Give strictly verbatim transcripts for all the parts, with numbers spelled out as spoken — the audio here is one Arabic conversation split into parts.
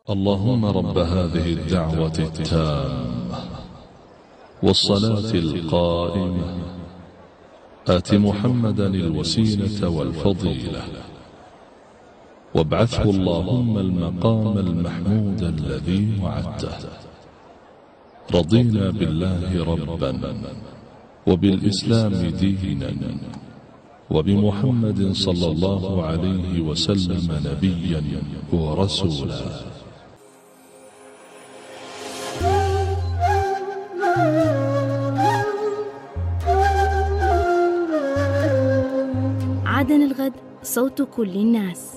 اللهم رب هذه الدعوة التامة والصلاة القائمة آت محمدا الوسيلة والفضيلة وابعثه اللهم المقام المحمود الذي وعدته. رضينا بالله ربا وبالإسلام دينا وبمحمد صلى الله عليه وسلم نبيا ورسولا. عدن الغد صوت كل الناس.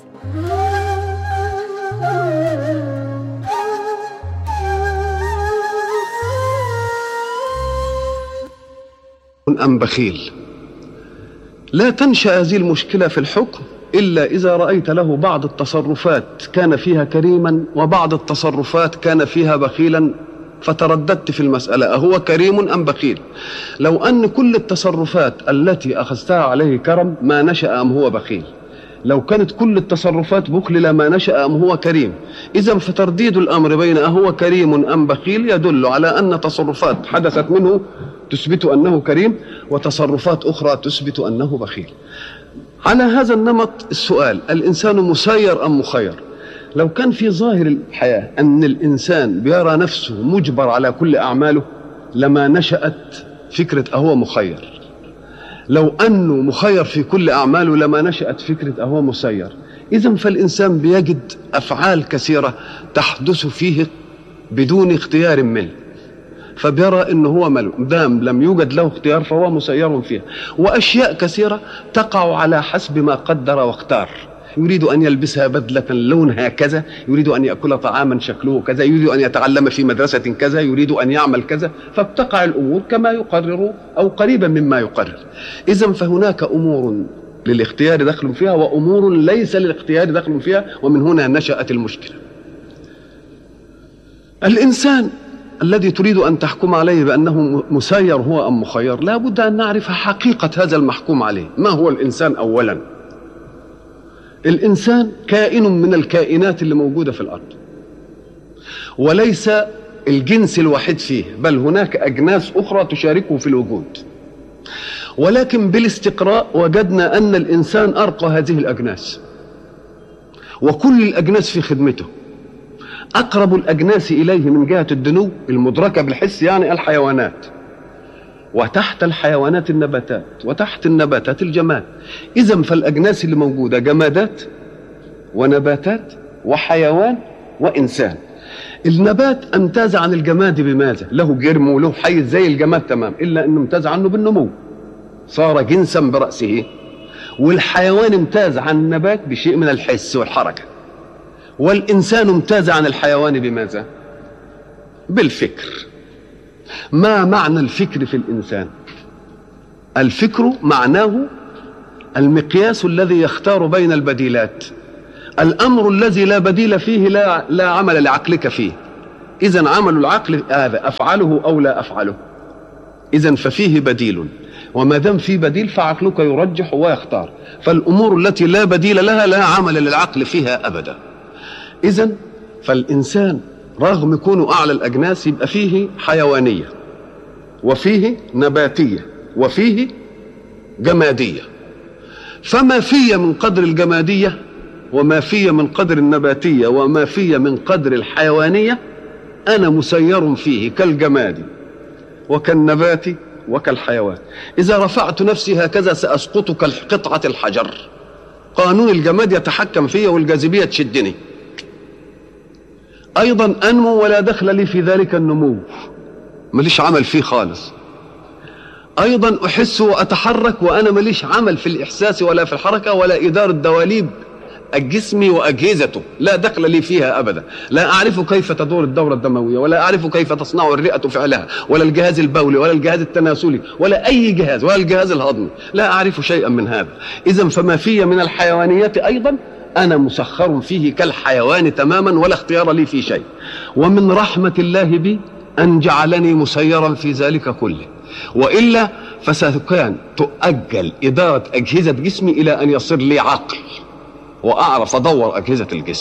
أم بخيل؟ لا تنشأ هذه المشكلة في الحكم إلا إذا رأيت له بعض التصرفات كان فيها كريما وبعض التصرفات كان فيها بخيلا، فترددت في المسألة أهو كريم أم بخيل؟ لو أن كل التصرفات التي أخذتها عليه كرم ما نشأ أم هو بخيل، لو كانت كل التصرفات بخل لما نشأ أم هو كريم. إذن فترديد الأمر بين أهو كريم أم بخيل يدل على أن تصرفات حدثت منه تثبت أنه كريم وتصرفات أخرى تثبت أنه بخيل. على هذا النمط السؤال: الإنسان مسير أم مخير؟ لو كان في ظاهر الحياة أن الإنسان بيرى نفسه مجبر على كل أعماله لما نشأت فكرة أهو مخير. لو أنه مخير في كل أعماله لما نشأت فكرة أهو مسير. إذن فالإنسان بيجد أفعال كثيرة تحدث فيه بدون اختيار منه، فبيرى أنه هو دام لم يوجد له اختيار فهو مسير فيها. وأشياء كثيرة تقع على حسب ما قدر واختار. يريد أن يلبسها بدلة لونها كذا، يريد أن يأكل طعاما شكله كذا، يريد أن يتعلم في مدرسة كذا، يريد أن يعمل كذا، فبتقع الأمور كما يقرر أو قريبا مما يقرر. إذن فهناك أمور للاختيار دخل فيها وأمور ليس للاختيار دخل فيها، ومن هنا نشأت المشكلة. الإنسان الذي تريد أن تحكم عليه بأنه مسير هو أم مخير، لا بد أن نعرف حقيقة هذا المحكوم عليه. ما هو الإنسان أولا؟ الإنسان كائن من الكائنات اللي موجودة في الأرض، وليس الجنس الوحيد فيه، بل هناك أجناس أخرى تشاركه في الوجود. ولكن بالاستقراء وجدنا أن الإنسان أرقى هذه الأجناس، وكل الأجناس في خدمته. أقرب الأجناس إليه من جهة الدنو المدركة بالحس يعني الحيوانات، وتحت الحيوانات النباتات، وتحت النباتات الجماد. إذن فالأجناس اللي موجودة جمادات ونباتات وحيوان وإنسان. النبات امتاز عن الجماد بماذا؟ له جرم وله حيز زي الجماد تمام، إلا أنه امتاز عنه بالنمو، صار جنسا برأسه. والحيوان امتاز عن النبات بشيء من الحس والحركة. والإنسان امتاز عن الحيوان بماذا؟ بالفكر. ما معنى الفكر في الإنسان؟ الفكر معناه المقياس الذي يختار بين البديلات، الأمر الذي لا بديل فيه لا, لا عمل لعقلك فيه. إذن عمل العقل هذا أفعله أو لا أفعله، إذن ففيه بديل، وما دام فيه بديل فعقلك يرجح ويختار. فالأمور التي لا بديل لها لا عمل للعقل فيها أبدا. إذن فالإنسان رغم كونه أعلى الأجناس يبقى فيه حيوانية وفيه نباتية وفيه جمادية. فما فيه من قدر الجمادية وما فيه من قدر النباتية وما فيه من قدر الحيوانية أنا مسير فيه كالجماد وكالنبات وكالحيوان. إذا رفعت نفسي هكذا سأسقط كالقطعة الحجر. قانون الجماد يتحكم فيه والجاذبية تشدني. أيضا أنمو ولا دخل لي في ذلك النمو، مليش عمل فيه خالص. أيضا أحس وأتحرك وأنا مليش عمل في الإحساس ولا في الحركة ولا إدارة دواليب الجسم وأجهزته، لا دخل لي فيها أبدا. لا أعرف كيف تدور الدورة الدموية، ولا أعرف كيف تصنع الرئة فعلها، ولا الجهاز البولي، ولا الجهاز التناسلي، ولا أي جهاز، ولا الجهاز الهضمي، لا أعرف شيئا من هذا. إذن فما في من الحيوانيات أيضا أنا مسخر فيه كالحيوان تماما ولا اختيار لي في شيء. ومن رحمة الله بي أن جعلني مسيرا في ذلك كله، وإلا فسكان تؤجل إدارة أجهزة جسمي إلى أن يصير لي عقل وأعرف أدور أجهزة الجسم.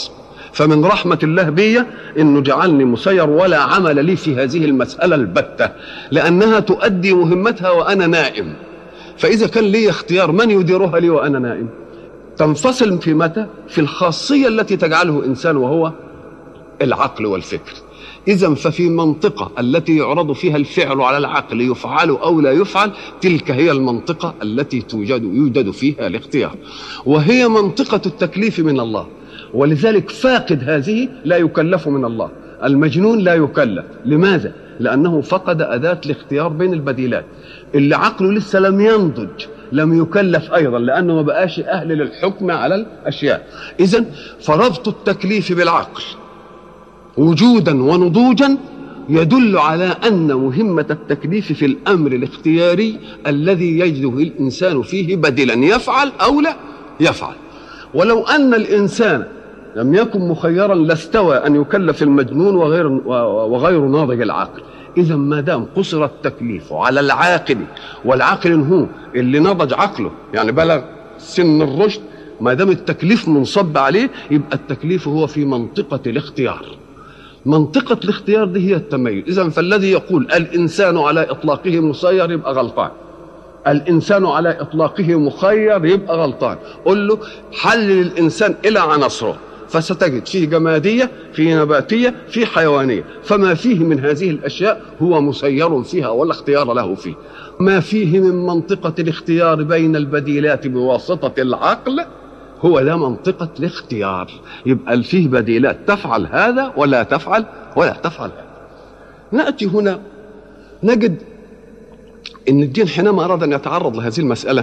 فمن رحمة الله بي إنه جعلني مسير ولا عمل لي في هذه المسألة البتة، لأنها تؤدي مهمتها وأنا نائم. فإذا كان لي اختيار من يديرها لي وأنا نائم، تنفصل في متى؟ في الخاصية التي تجعله إنسان وهو العقل والفكر. إذن ففي منطقة التي يعرض فيها الفعل على العقل يفعل أو لا يفعل، تلك هي المنطقة التي توجد يوجد فيها الاختيار، وهي منطقة التكليف من الله. ولذلك فاقد هذه لا يكلف من الله، المجنون لا يكلف. لماذا؟ لأنه فقد أداة الاختيار بين البديلات. اللي عقله لسه لم ينضج لم يكلف أيضا، لأنه ما بقاش أهل للحكم على الأشياء. إذن فربط التكليف بالعقل وجودا ونضوجا يدل على أن مهمة التكليف في الأمر الاختياري الذي يجده الإنسان فيه بدلا يفعل أو لا يفعل. ولو أن الإنسان لم يكن مخيرا لاستوى أن يكلف المجنون وغير وغير ناضج العقل. إذا ما دام قصر التكليف على العاقل، والعاقل هو اللي نضج عقله يعني بلغ سن الرشد، ما دام التكليف منصب عليه يبقى التكليف هو في منطقة الاختيار. منطقة الاختيار دي هي التميز. إذن فالذي يقول الإنسان على إطلاقه مسير يبقى غلطان، الإنسان على إطلاقه مخير يبقى غلطان. قل له حلل الإنسان إلى عناصره، فستجد فيه جمادية، فيه نباتية، فيه حيوانية، فما فيه من هذه الأشياء هو مسير فيها ولا اختيار له فيه. ما فيه من منطقة الاختيار بين البديلات بواسطة العقل هو ده منطقة الاختيار. يبقى فيه بديلات تفعل هذا ولا تفعل ولا تفعل هذا. نأتي هنا نجد إن الدين حينما أراد أن يتعرض لهذه المسألة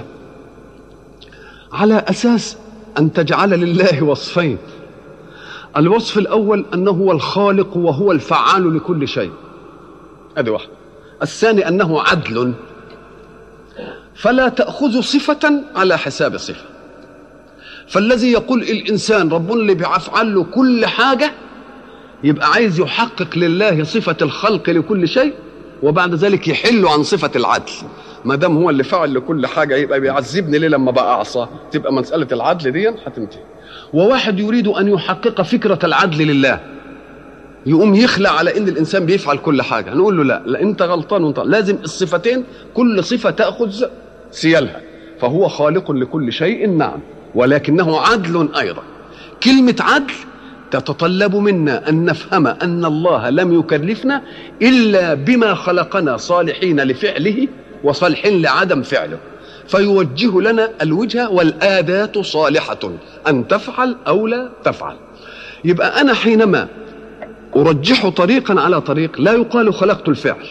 على أساس أن تجعل لله وصفين. الوصف الأول أنه هو الخالق وهو الفعال لكل شيء، هذه واحدة. الثاني أنه عدل، فلا تأخذ صفة على حساب صفة. فالذي يقول الإنسان رب اللي بيفعل له كل حاجة يبقى عايز يحقق لله صفة الخلق لكل شيء، وبعد ذلك يحل عن صفة العدل. ما دام هو اللي فعل لكل حاجة يبقى بيعذبني ليه لما بقى أعصى؟ تبقى مسألة العدل دي هتنتهي. وواحد يريد أن يحقق فكرة العدل لله يقوم يخلع على إن الإنسان بيفعل كل حاجة. نقول له لا, لا أنت غلطان وانت لازم الصفتين كل صفة تأخذ سيالها. فهو خالق لكل شيء نعم، ولكنه عدل أيضا. كلمة عدل تتطلب منا أن نفهم أن الله لم يكلفنا إلا بما خلقنا صالحين لفعله وصالحين لعدم فعله، فيوجه لنا الوجهة والآداة صالحة أن تفعل أو لا تفعل. يبقى أنا حينما أرجح طريقا على طريق لا يقال خلقت الفعل،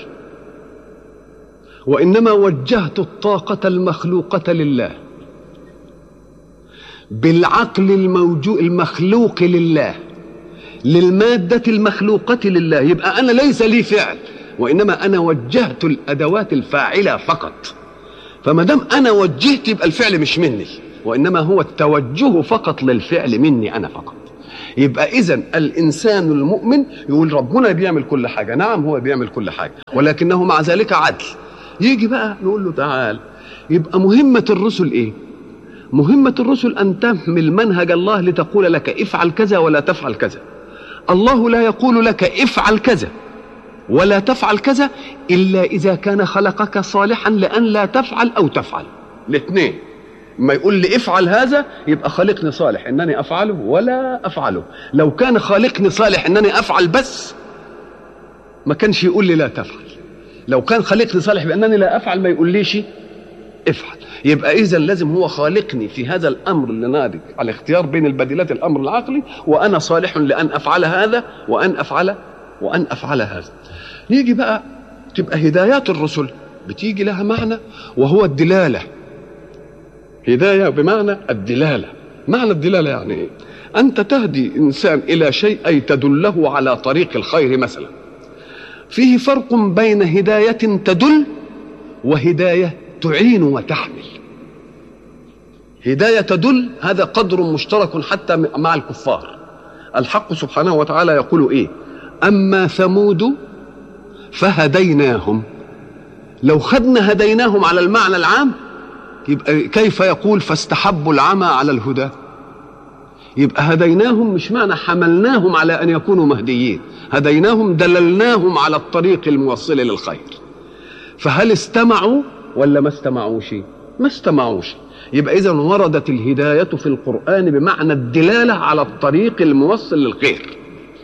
وإنما وجهت الطاقة المخلوقة لله بالعقل الموجود المخلوق لله للمادة المخلوقة لله. يبقى أنا ليس لي فعل، وإنما أنا وجهت الأدوات الفاعلة فقط. فما دام أنا وجهت يبقى الفعل مش مني، وإنما هو التوجه فقط للفعل مني أنا فقط. يبقى إذن الإنسان المؤمن يقول ربنا بيعمل كل حاجة، نعم هو بيعمل كل حاجة، ولكنه مع ذلك عدل. يجي بقى نقول له تعال، يبقى مهمة الرسل إيه؟ مهمة الرسل أن تحمل منهج الله لتقول لك افعل كذا ولا تفعل كذا. الله لا يقول لك افعل كذا ولا تفعل كذا إلا إذا كان خلقك صالحا لأن لا تفعل أو تفعل الاثنين. ما يقول لي افعل هذا يبقى خالقني صالح إنني أفعله ولا أفعله. لو كان خالقني صالح إنني أفعل بس ما كانش يقول لي لا تفعل. لو كان خالقني صالح بأنني لا أفعل ما يقول ليش افعل. يبقى إذن لازم هو خالقني في هذا الأمر اللي نادق على اختيار بين البديلات الأمر العقلي، وأنا صالح لأن أفعل هذا وأن أفعل وأن أفعل هذا. يجي بقى تبقى هدايات الرسل بتيجي لها معنى وهو الدلالة. هداية بمعنى الدلالة. معنى الدلالة يعني إيه؟ أنت تهدي إنسان إلى شيء أي تدله على طريق الخير مثلا. فيه فرق بين هداية تدل وهداية تعين وتحمل. هداية تدل هذا قدر مشترك حتى مع الكفار. الحق سبحانه وتعالى يقول إيه؟ أما ثمود فهديناهم. لو خدنا هديناهم على المعنى العام يبقى كيف يقول فاستحبوا العمى على الهدى؟ يبقى هديناهم مش معنى حملناهم على أن يكونوا مهديين، هديناهم دللناهم على الطريق الموصل للخير. فهل استمعوا ولا ما استمعوش؟ ما استمعوش. يبقى إذن وردت الهداية في القرآن بمعنى الدلالة على الطريق الموصل للخير،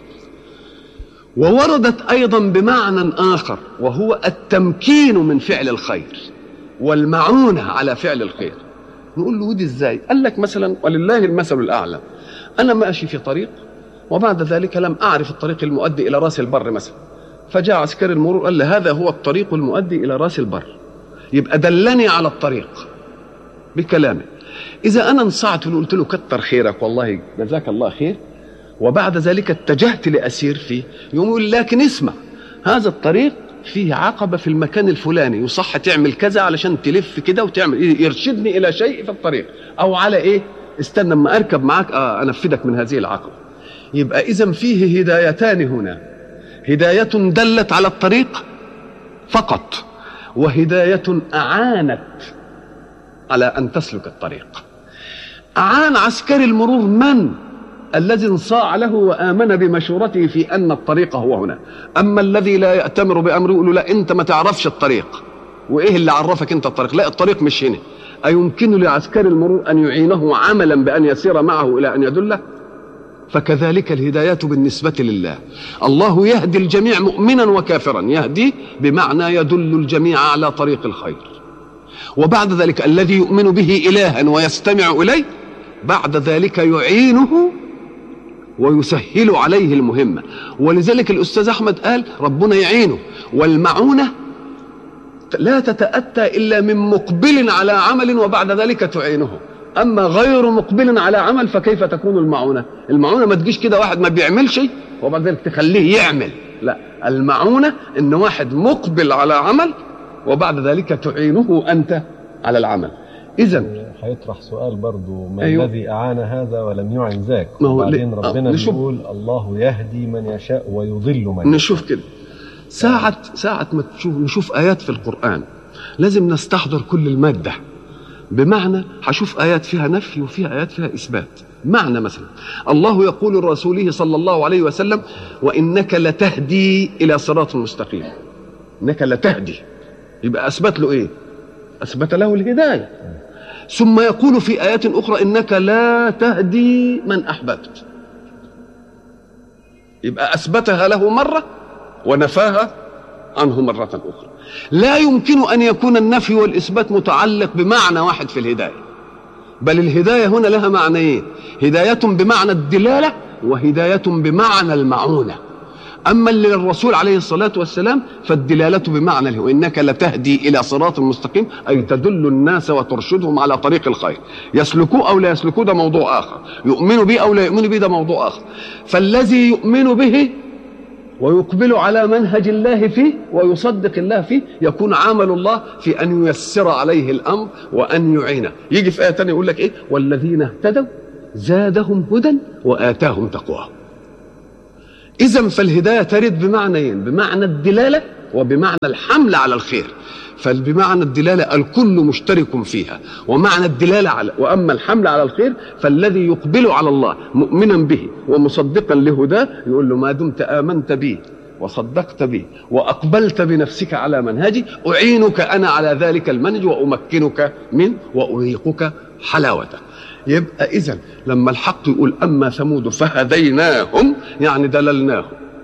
ووردت أيضا بمعنى آخر وهو التمكين من فعل الخير والمعونة على فعل الخير. نقول له ودي إزاي؟ قال لك مثلا ولله المثل الأعلى، أنا ماشي في طريق وبعد ذلك لم أعرف الطريق المؤدي إلى رأس البر مثلا، فجاء عسكري المرور قال لي هذا هو الطريق المؤدي إلى رأس البر، يبقى دلني على الطريق بكلامه. إذا أنا انصعت وقلت له كتر خيرك والله جزاك الله خير، وبعد ذلك اتجهت لأسير فيه، يقوم يقول لكن اسمع، هذا الطريق فيه عقبة في المكان الفلاني، يصح تعمل كذا علشان تلف كده وتعمل، يرشدني إلى شيء في الطريق، أو على إيه استنى ما أركب معاك آه أنفذك من هذه العقبة. يبقى إذن فيه هدايتان هنا، هداية دلت على الطريق فقط، وهداية أعانت على أن تسلك الطريق. أعان عسكري المرور من؟ الذي انصاع له وآمن بمشورته في أن الطريق هو هنا. أما الذي لا يأتمر بأمره يقول له لا أنت ما تعرفش الطريق، وإيه اللي عرفك أنت الطريق؟ لا الطريق مش هنا. أيمكن لعسكري المرور أن يعينه عملا بأن يسير معه إلى أن يدله؟ فكذلك الهداية بالنسبة لله، الله يهدي الجميع مؤمنا وكافرا، يهدي بمعنى يدل الجميع على طريق الخير. وبعد ذلك الذي يؤمن به إلها ويستمع إليه بعد ذلك يعينه ويسهل عليه المهمة. ولذلك الأستاذ أحمد قال ربنا يعينه، والمعونة لا تتأتى إلا من مقبل على عمل وبعد ذلك تعينه. أما غير مقبل على عمل فكيف تكون المعونة؟ المعونة ما تجيش كده واحد ما بيعمل شيء وبعد ذلك تخليه يعمل، لا، المعونة إن واحد مقبل على عمل وبعد ذلك تعينه أنت على العمل. إذن هيطرح سؤال برضو، ما أيوه. الذي أعان هذا ولم يعن ذاك؟ وبعدين ربنا بيقول الله يهدي من يشاء ويضل من يشاء. نشوف كده ساعة ساعة ما تشوف نشوف آيات في القرآن لازم نستحضر كل المادة، بمعنى هشوف آيات فيها نفي وفيها آيات فيها إثبات. معنى مثلا الله يقول لرسوله صلى الله عليه وسلم وإنك لتهدي إلى صراط مستقيم، إنك لتهدي، يبقى أثبت له إيه؟ أثبت له الهداية. ثم يقول في آيات أخرى إنك لا تهدي من أحببت، يبقى أثبتها له مرة ونفاها عنه مرة أخرى. لا يمكن أن يكون النفي والإثبات متعلق بمعنى واحد في الهداية، بل الهداية هنا لها معنيين، هداية بمعنى الدلالة وهداية بمعنى المعونة. أما اللي للرسول عليه الصلاة والسلام فالدلالة بمعنى له إنك لتهدي إلى صراط مستقيم، أي تدل الناس وترشدهم على طريق الخير، يسلكوه أو لا يسلكوه ده موضوع آخر، يؤمنوا به أو لا يؤمنوا به ده موضوع آخر. فالذي يؤمن به ويقبل على منهج الله فيه ويصدق الله فيه يكون عمل الله في أن ييسر عليه الأمر وأن يعينه. يجي في آية تانية يقول لك إيه؟ والذين اهتدوا زادهم هدى وآتاهم تقواهم. إذن فالهداية ترد بمعنيين، بمعنى الدلالة وبمعنى الحمل على الخير. فبمعنى الدلالة الكل مشترك فيها، ومعنى الدلالة على وأما الحمل على الخير فالذي يقبل على الله مؤمنا به ومصدقا لهداه يقول له ما دمت آمنت به وصدقت به وأقبلت بنفسك على منهجي أعينك أنا على ذلك المنهج وأمكنك منه وأريقك حلاوته. يبقى إذن لما الحق يقول أما ثمود فهديناهم يعني دللناهم،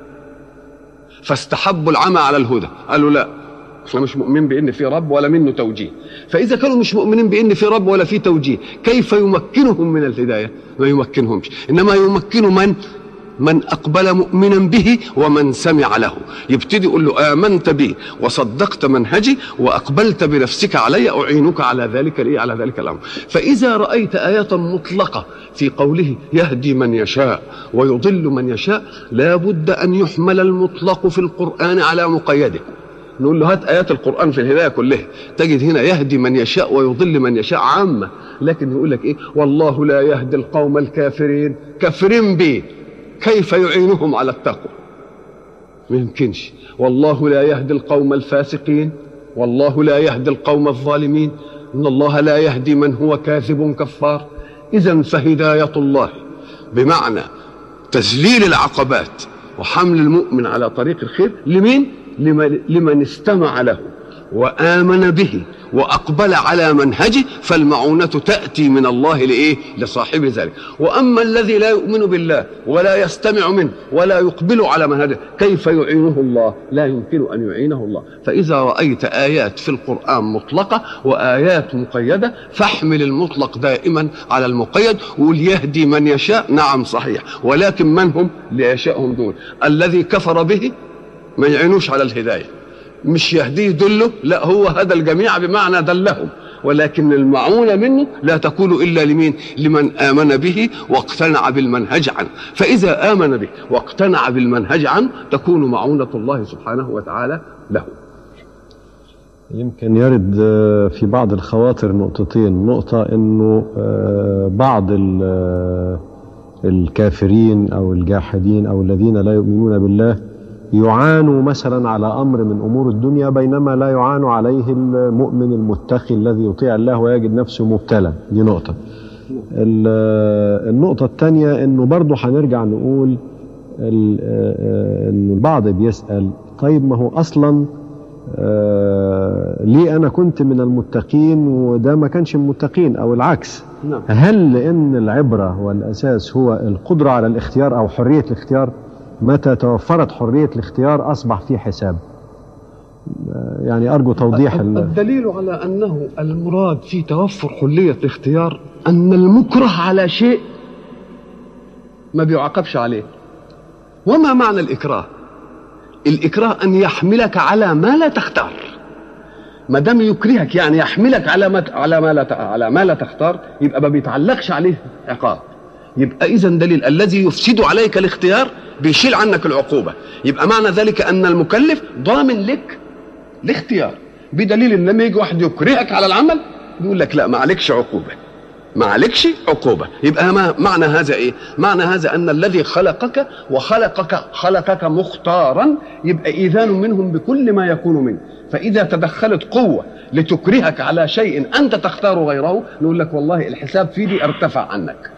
فاستحبوا العمى على الهدى، قالوا لا احنا مش مؤمنين بان في رب ولا منه توجيه. فاذا كانوا مش مؤمنين بان في رب ولا في توجيه كيف يمكنهم من الهدايه؟ ما يمكنهمش، انما يمكن من من اقبل مؤمنا به ومن سمع له. يبتدي يقول له امنت بي وصدقت منهجي واقبلت بنفسك علي اعينك على ذلك الايه على ذلك الامر. فاذا رايت ايه مطلقه في قوله يهدي من يشاء ويضل من يشاء لا بد ان يحمل المطلق في القران على مقيده. نقول له هات آيات القرآن في الهداية كلها تجد هنا يهدي من يشاء ويضل من يشاء عامة، لكن يقول لك إيه؟ والله لا يهدي القوم الكافرين، كافرين به كيف يعينهم على التقوى؟ ما يمكنش. والله لا يهدي القوم الفاسقين، والله لا يهدي القوم الظالمين، إن الله لا يهدي من هو كاذب كفار. إذن فهداية الله بمعنى تذليل العقبات وحمل المؤمن على طريق الخير لمين؟ لمن استمع له وآمن به وأقبل على منهجه، فالمعونة تأتي من الله لإيه؟ لصاحب ذلك. وأما الذي لا يؤمن بالله ولا يستمع منه ولا يقبل على منهجه، كيف يعينه الله؟ لا يمكن أن يعينه الله. فإذا رأيت آيات في القرآن مطلقة وآيات مقيدة، فاحمل المطلق دائما على المقيد، وقل يهدي من يشاء. نعم صحيح، ولكن من هم اللي يشاءهم دول؟ الذي كفر به ما يعينوش على الهداية، مش يهديه دله، لا، هو هدى الجميع بمعنى دلهم، ولكن المعونة منه لا تكون إلا لمين؟ لمن آمن به واقتنع بالمنهج عنه. فإذا آمن به واقتنع بالمنهج عنه تكون معونة الله سبحانه وتعالى له. يمكن يرد في بعض الخواطر نقطتين. نقطة إنه بعض الكافرين أو الجاحدين أو الذين لا يؤمنون بالله يعانوا مثلا على أمر من أمور الدنيا، بينما لا يعان عليه المؤمن المتقي الذي يطيع الله ويجد نفسه مبتلى. دي نقطة. النقطة الثانية إنه برضو هنرجع نقول إنه البعض بيسأل طيب ما هو أصلا ليه أنا كنت من المتقين وده ما كانش من المتقين أو العكس؟ هل لأن العبرة والأساس هو القدرة على الاختيار أو حرية الاختيار؟ متى توفرت حرية الاختيار أصبح فيه حساب. يعني أرجو توضيح. الدليل على أنه المراد في توفر حرية الاختيار أن المكره على شيء ما بيعاقبش عليه. وما معنى الإكراه؟ الإكراه أن يحملك على ما لا تختار. ما دام يكرهك يعني يحملك على ما على ما لا على ما لا تختار، يبقى ما بيتعلقش عليه عقاب. يبقى إذن دليل الذي يفسد عليك الاختيار بيشيل عنك العقوبة. يبقى معنى ذلك أن المكلف ضامن لك الاختيار، بدليل ان لما يجي واحد يكرهك على العمل يقول لك لا ما عليكش عقوبة، ما عليكش عقوبة. يبقى ما معنى هذا ايه؟ معنى هذا ان الذي خلقك وخلقك خلقك مختارا، يبقى إيذان منهم بكل ما يكون منه. فإذا تدخلت قوة لتكرهك على شيء أنت تختار غيره، نقول لك والله الحساب في دي ارتفع عنك.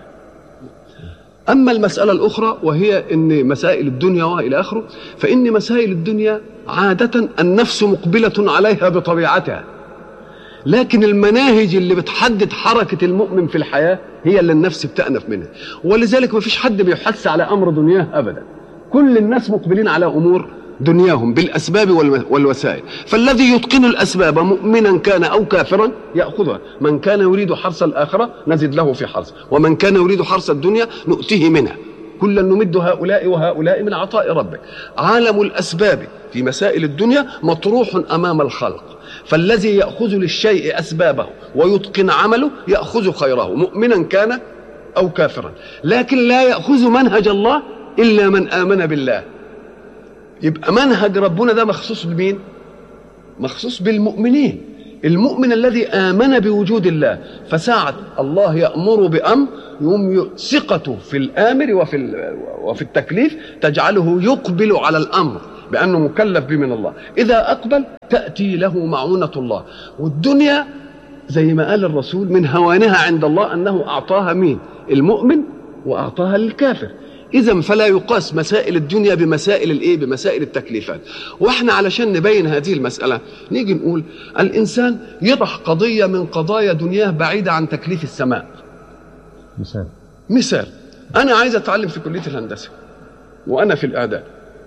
أما المسألة الأخرى وهي أن مسائل الدنيا وإلى آخره، فإن مسائل الدنيا عادة النفس مقبلة عليها بطبيعتها، لكن المناهج اللي بتحدد حركة المؤمن في الحياة هي اللي النفس بتأنف منها. ولذلك ما فيش حد بيحث على أمر دنياه أبدا، كل الناس مقبلين على أمور دنياهم بالأسباب والوسائل. فالذي يتقن الأسباب مؤمنا كان أو كافرا يأخذها. من كان يريد حرث الآخرة نزد له في حرث، ومن كان يريد حرث الدنيا نؤتيه منها، كلا نمد هؤلاء وهؤلاء من عطاء ربك. عالم الأسباب في مسائل الدنيا مطروح أمام الخلق، فالذي يأخذ للشيء أسبابه ويتقن عمله يأخذ خيره مؤمنا كان أو كافرا. لكن لا يأخذ منهج الله إلا من آمن بالله. يبقى منهج ربنا ده مخصوص بمين؟ مخصوص بالمؤمنين. المؤمن الذي آمن بوجود الله، فساعة الله يأمر بأمر يوم ثقته في الآمر وفي وفي التكليف تجعله يقبل على الأمر بأنه مكلف به من الله. إذا أقبل تأتي له معونة الله. والدنيا زي ما قال الرسول من هوانها عند الله أنه أعطاها مين؟ المؤمن وأعطاها للكافر. إذن فلا يقاس مسائل الدنيا بمسائل الإيه؟ بمسائل التكليفات. وإحنا علشان نبين هذه المسألة نيجي نقول الإنسان يطرح قضية من قضايا دنياه بعيدة عن تكليف السماء. مثال مثال أنا عايز أتعلم في كلية الهندسة وأنا في الإعداد،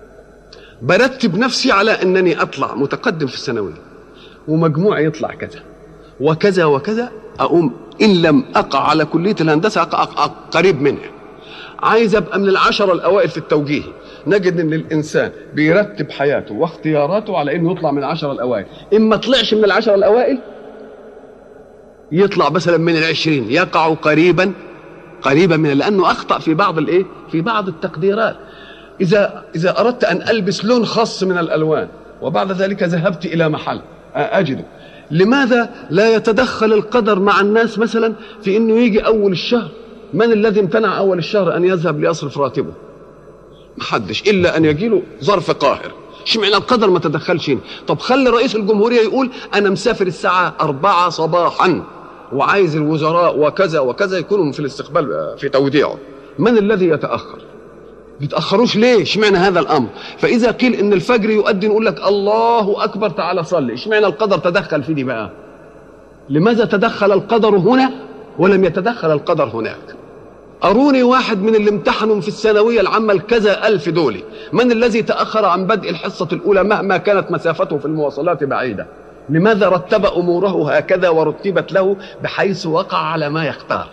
برتب نفسي على أنني أطلع متقدم في الثانوية ومجموعي يطلع كذا وكذا وكذا، أقوم إن لم أقع على كلية الهندسة أقع قريب منها. عايز أبقى من العشرة الأوائل في التوجيه. نجد أن الإنسان بيرتب حياته واختياراته على أنه يطلع من العشرة الأوائل. إما طلعش من العشرة الأوائل يطلع مثلا من العشرين، يقع قريبا قريبا منه، لأنه أخطأ في بعض الإيه؟ في بعض التقديرات. إذا إذا أردت أن ألبس لون خاص من الألوان وبعد ذلك ذهبت إلى محل أجده، لماذا لا يتدخل القدر مع الناس مثلا في أنه يجي أول الشهر؟ من الذي امتنع أول الشهر أن يذهب ليصرف راتبه؟ محدش، إلا أن يجيله ظرف قاهر. اشمعنى القدر ما تدخلش هنا؟ طب خلي رئيس الجمهورية يقول أنا مسافر الساعة أربعة صباحا وعايز الوزراء وكذا وكذا يكونوا في الاستقبال في توديعه، من الذي يتأخر؟ بيتأخروش ليه؟ اشمعنى هذا الأمر؟ فإذا قيل إن الفجر يؤذن يقول لك الله أكبر تعالى صلي، اشمعنى القدر تدخل في دي بقى؟ لماذا تدخل القدر هنا ولم يتدخل القدر هناك؟ أروني واحد من اللي امتحنوا في الثانوية العامة الكذا ألف دولي، من الذي تأخر عن بدء الحصة الأولى مهما كانت مسافته في المواصلات بعيدة؟ لماذا رتب أموره هكذا ورتبت له بحيث وقع على ما يختار؟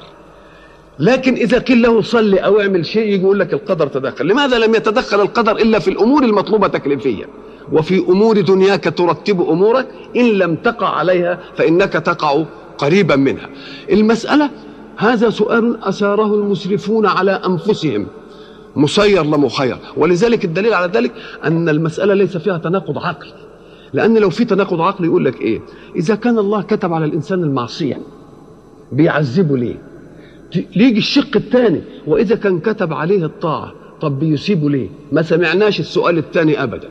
لكن إذا قيل له صلي أو اعمل شيء يقول لك القدر تدخل. لماذا لم يتدخل القدر إلا في الأمور المطلوبة تكليفيا؟ وفي أمور دنياك ترتب أمورك، إن لم تقع عليها فإنك تقع قريبا منها. المسألة هذا سؤال أثاره المسرفون على أنفسهم، مسير لمخير، ولذلك الدليل على ذلك أن المسألة ليس فيها تناقض عقلي، لأن لو في تناقض عقلي يقول لك إيه؟ إذا كان الله كتب على الإنسان المعصية بيعذبه ليه؟ ليجي الشق الثاني، وإذا كان كتب عليه الطاعة طب بيسيبه ليه؟ ما سمعناش السؤال الثاني أبدا.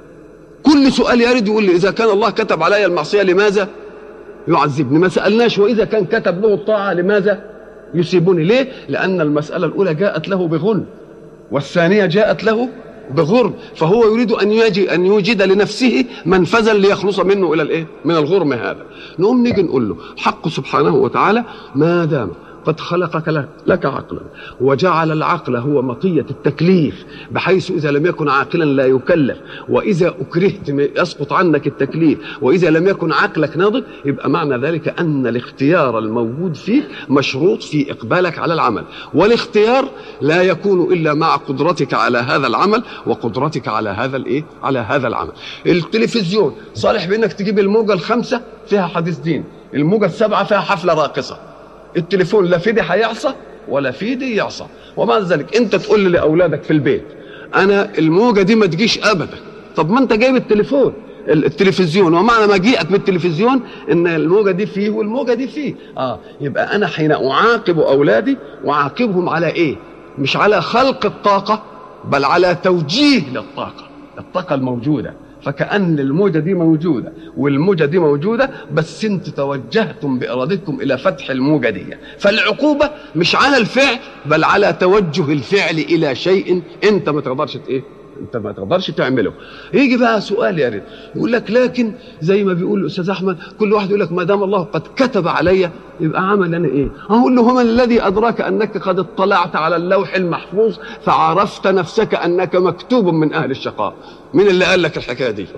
كل سؤال يرد يقول لي إذا كان الله كتب علي المعصية لماذا يعذبني؟ ما سألناش وإذا كان كتب له الطاعة لماذا يسيبني؟ ليه؟ لأن المسألة الأولى جاءت له بغنى والثانية جاءت له بغرم، فهو يريد أن يجي أن يوجد لنفسه منفذا ليخلص منه إلى الإيه؟ من الغرم هذا. نقوم نيجي نقول له حق سبحانه وتعالى ما دام قد خلقك لك عقلا وجعل العقل هو مطية التكليف، بحيث إذا لم يكن عاقلا لا يكلف، وإذا أكرهت يسقط عنك التكليف، وإذا لم يكن عقلك ناضج، يبقى معنى ذلك أن الاختيار الموجود فيك مشروط في إقبالك على العمل، والاختيار لا يكون إلا مع قدرتك على هذا العمل وقدرتك على هذا الإيه؟ على هذا العمل. التلفزيون صالح بأنك تجيب الموجة الخمسة فيها حديث دين، الموجة السبعة فيها حفلة راقصة. التليفون لا في دي هيعصى ولا في دي يعصى، ومع ذلك انت تقول لي لاولادك في البيت انا الموجه دي ما تجيش ابدا. طب ما انت جايب التليفون التلفزيون، ومعنى مجيئك بالتلفزيون ان الموجه دي فيه والموجه دي فيه. اه يبقى انا حين اعاقب اولادي اعاقبهم على ايه؟ مش على خلق الطاقه بل على توجيه للطاقه، الطاقه الموجوده. فكأن الموجة دي موجودة والموجة دي موجودة، بس انت توجهتم بإرادتكم إلى فتح الموجة دي. فالعقوبة مش على الفعل بل على توجه الفعل إلى شيء انت ما تقدرش ايه؟ انت ما تقدرش تعمله. يجي بقى سؤال يا ريت يقول لك لكن زي ما بيقول الأستاذ أحمد كل واحد يقول لك ما دام الله قد كتب علي يبقى عمل أنا إيه؟ أقول له من الذي أدراك أنك قد اطلعت على اللوح المحفوظ فعرفت نفسك أنك مكتوب من أهل الشقاء؟ مين اللي قال لك الحكاية دي؟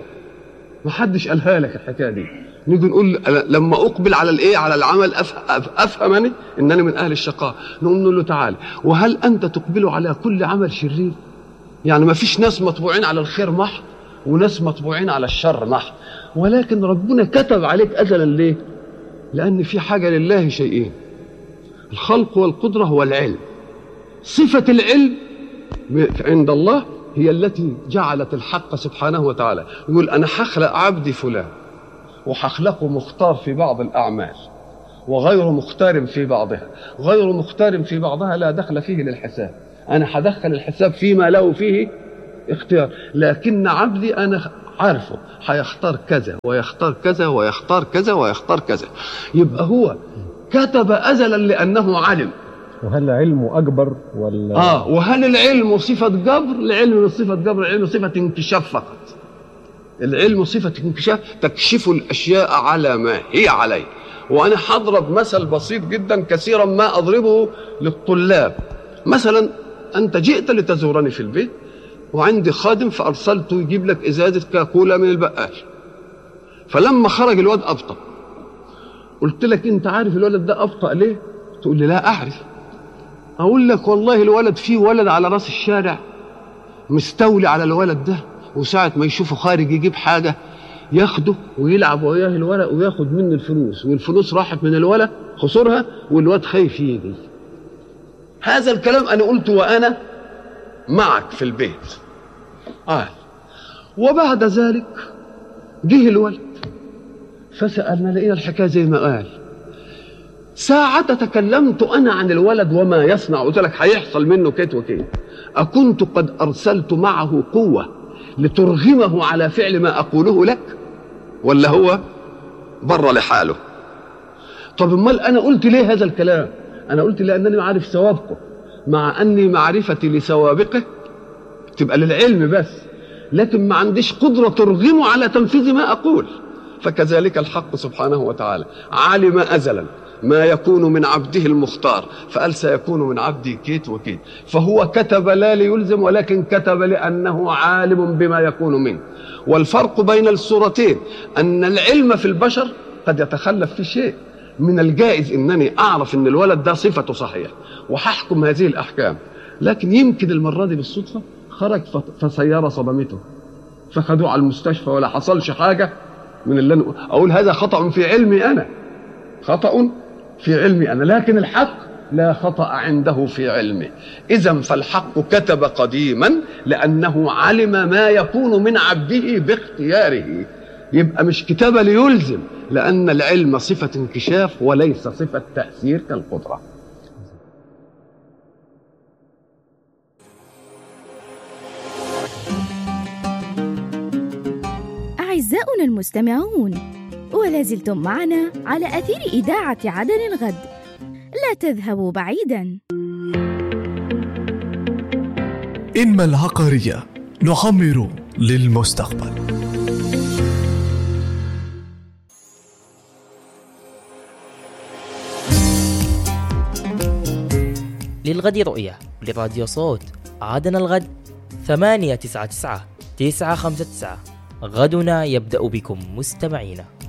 ما حدش قالها لك الحكاية دي. نيجي نقول لما أقبل على الإيه؟ على العمل أفهمني إنني من أهل الشقاء. نقول له تعالى وهل أنت تقبل على كل عمل شرير؟ يعني ما فيش ناس مطبوعين على الخير محض وناس مطبوعين على الشر محض، ولكن ربنا كتب عليك أجلا ليه؟ لأن في حاجة لله شيئين، الخلق والقدرة والعلم. صفة العلم عند الله هي التي جعلت الحق سبحانه وتعالى يقول أنا هخلق عبدي فلان وهخلقه مختار في بعض الأعمال وغير مختار في بعضها، غير مختار في بعضها لا دخل فيه للحساب، أنا هدخل الحساب فيما له فيه اختيار، لكن عبدي أنا عارفه هيختار كذا ويختار كذا ويختار كذا ويختار كذا. يبقى هو كتب أزلا لأنه علم. وهل علمه أكبر ولا؟ آه وهل العلم صفة جبر؟ العلم مش صفة جبر، العلم صفة انكشاف فقط. العلم صفة انكشاف تكشف الأشياء على ما هي عليه. وأنا هضرب مثل بسيط جدا كثيرا ما أضربه للطلاب. مثلا أنت جئت لتزورني في البيت وعندي خادم فأرسلته يجيب لك إزازة كاكولا من البقال، فلما خرج الواد أبطأ، قلت لك أنت عارف الولد ده أبطأ ليه؟ تقول لي لا أعرف. أقول لك والله الولد فيه ولد على رأس الشارع مستولي على الولد ده، وساعة ما يشوفه خارج يجيب حاجة ياخده ويلعب وياه الولد وياخد منه الفلوس، والفلوس راحت من الولد خسرها والواد خايف يجي. هذا الكلام أنا قلته وأنا معك في البيت. آه. وبعد ذلك جه الولد فسألنا لقينا الحكاية زي ما قال. ساعة تكلمت أنا عن الولد وما يصنع، قلت لك هيحصل منه كيت وكيت، أكنت قد أرسلت معه قوة لترغمه على فعل ما أقوله لك ولا هو بر لحاله؟ طب امال أنا قلت ليه هذا الكلام؟ أنا قلت لأنني عارف ثوابكم، مع أني معرفتي لسوابقه تبقى للعلم بس، لكن ما عنديش قدرة ترغمه على تنفيذ ما أقول. فكذلك الحق سبحانه وتعالى علم أزلا ما يكون من عبده المختار، فقال سيكون من عبدي كيت وكيت، فهو كتب لا ليلزم ولكن كتب لأنه عالم بما يكون منه. والفرق بين الصورتين أن العلم في البشر قد يتخلف في شيء، من الجائز أنني أعرف أن الولد ده صفته صحيح وححكم هذه الأحكام، لكن يمكن المرة دي بالصدفة خرج فسيارة صدمته فخدوه على المستشفى ولا حصلش حاجة من اللي أنا أقول هذا خطأ في علمي أنا، خطأ في علمي أنا، لكن الحق لا خطأ عنده في علمه. إذن فالحق كتب قديما لأنه علم ما يكون من عبده باختياره، يبقى مش كتابة ليلزم، لأن العلم صفة انكشاف وليس صفة تأثير كالقدرة. أعزائنا المستمعون، ولا زلتم معنا على أثير إذاعة عدن الغد، لا تذهبوا بعيدا. إنما العقارية نعمر للمستقبل. للغد رؤية لراديو صوت عدن الغد ثمانية تسعة تسعة تسعة خمسة تسعة. غدنا يبدأ بكم مستمعينا.